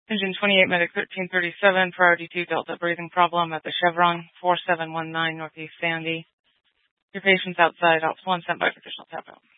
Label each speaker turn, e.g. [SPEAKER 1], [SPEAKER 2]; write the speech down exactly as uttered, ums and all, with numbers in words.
[SPEAKER 1] Engine twenty-eight, Medic thirteen thirty-seven, Priority two, Delta breathing problem at the Chevron, four seven one nine Northeast Sandy. Your patient's outside, Ops one, sent by additional tap out.